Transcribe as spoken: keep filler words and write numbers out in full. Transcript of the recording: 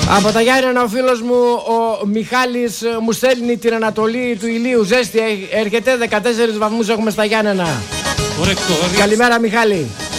Από τα Γιάννενα ο φίλος μου ο Μιχάλης μου στέλνει την Ανατολή του ηλίου. Ζέστη έρχεται, δεκατέσσερις βαθμούς έχουμε στα Γιάννενα. Καλημέρα Μιχάλη.